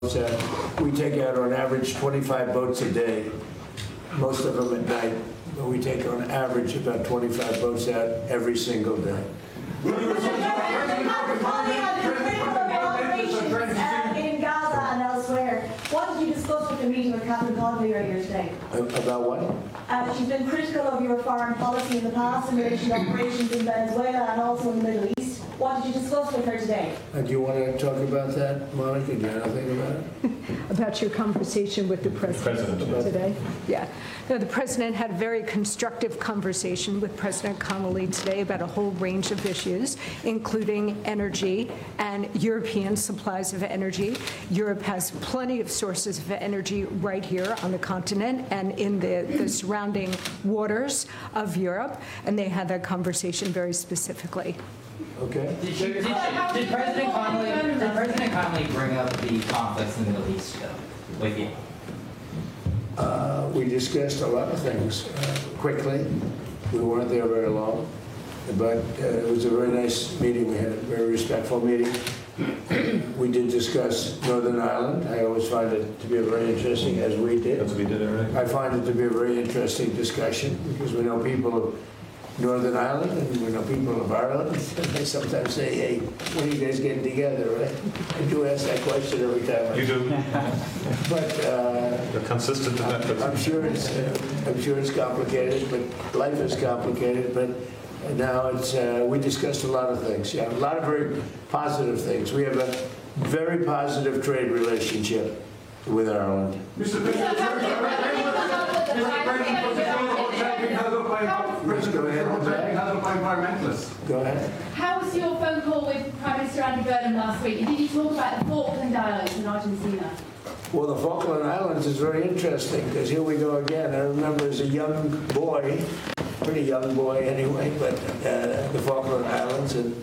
We take out on average 25 boats a day, most of them at night. But we take on average about 25 boats out every single day. In Gaza and elsewhere, what did you discuss with the meeting with Catherine Connolly earlier today? About what? She's been critical of your foreign policy in the past in relation to operations in Venezuela and also in the Middle East. What did you discuss with her today? Do you want to talk about that, Monica? Do you know anything about it? About your conversation with the president today? Yeah. No, the president had a very constructive conversation with President Connolly today about a whole range of issues, including energy and European supplies of energy. Europe has plenty of sources of energy right here on the continent and in the surrounding waters of Europe, and they had that conversation very specifically. Okay. Did President Connolly bring up the conflicts in the Middle East with you? We discussed a lot of things quickly. We weren't there very long, but it was a very nice meeting we had, a very respectful meeting. We did discuss Northern Ireland. I always find it to be a very interesting, as we did. As we did, right? I find it to be a very interesting discussion because we know people of Northern Ireland and we know people of Ireland. They sometimes say, hey, when are you guys getting together, right? I do ask that question every time. You do? But You're consistent in that. I'm sure it's complicated, but life is complicated. But now we discussed a lot of things. Yeah, a lot of very positive things. We have a very positive trade relationship with Ireland. Mr. President, Go ahead. environmentalists. Go ahead. How was your phone call with Prime Minister Andy Burnham last week? And did you talk about the Falkland Islands in Argentina? Well, the Falkland Islands is very interesting because here we go again. I remember as a young boy, pretty young boy anyway, but the Falkland Islands, and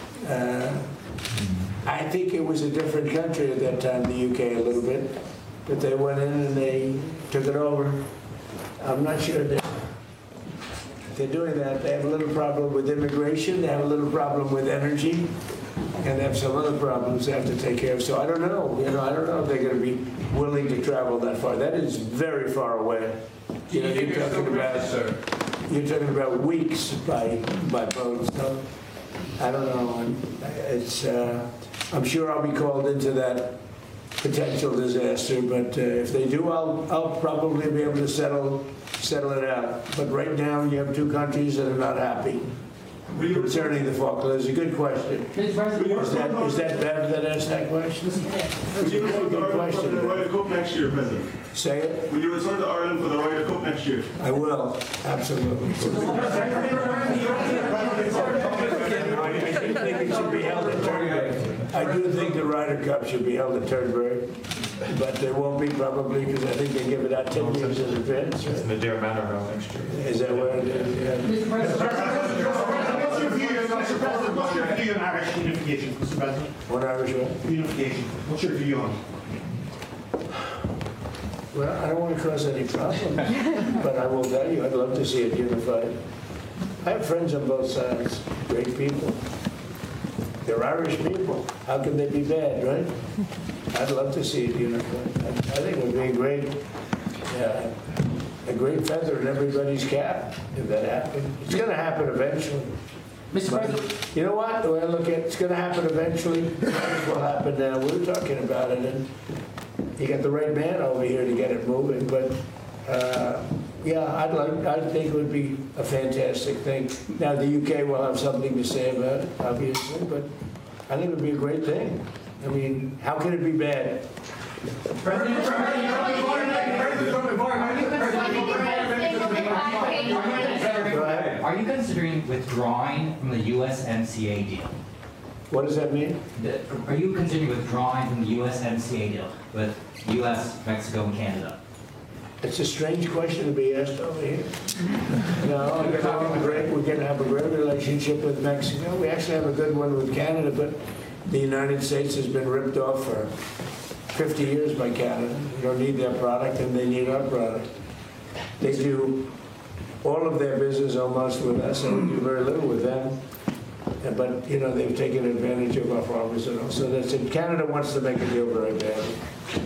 I think it was a different country at that time, the UK a little bit, but they went in and they took it over. I'm not sure they're doing that. They have a little problem with immigration, they have a little problem with energy, and they have some other problems they have to take care of. So I don't know, I don't know if they're going to be willing to travel that far. That is very far away. You're talking about weeks by boat. So I don't know. I'm sure I'll be called into that potential disaster, but if they do, I'll probably be able to settle it out. But right now, you have two countries that are not happy concerning the Falklands. It's a good question. Is that Bev that asked that question? Will you return to Ireland for the Ryder Cup next year, President? Say it. Will you return to Ireland for the Ryder Cup next year? I will, absolutely. I think it should be held at Turnberry. I do think the Ryder Cup should be held at Turnberry, but they won't be probably because I think they give it out 10 years in advance. It's in the Deer Manor House next year. Is that where it is? Yeah. What's your view on Irish unification, Mr. President? What Irish one? Unification. What's your view on it? Well, I don't want to cause any problems, but I will tell you, I'd love to see it unified. I have friends on both sides, great people. They're Irish people. How can they be bad, right? I'd love to see it unified. I think it would be a great feather in everybody's cap if that happened. It's going to happen eventually. Mr. But President. you know what? The way I look at it, it's going to happen eventually. It will happen now. We were talking about it, and you got the right man over here to get it moving. But yeah, I think it would be a fantastic thing. Now the UK will have something to say about it, obviously, but I think it would be a great thing. I mean, how can it be bad? Are you considering withdrawing from the USMCA deal? What does that mean? Are you considering withdrawing from the USMCA deal with US, Mexico, and Canada? It's a strange question to be asked over here. No, we're going to have a great relationship with Mexico. We actually have a good one with Canada, but the United States has been ripped off for 50 years by Canada. We don't need their product, and they need our product. They do all of their business almost with us, and we do very little with them. But, they've taken advantage of our farmers and all. So that's it. Canada wants to make a deal very badly.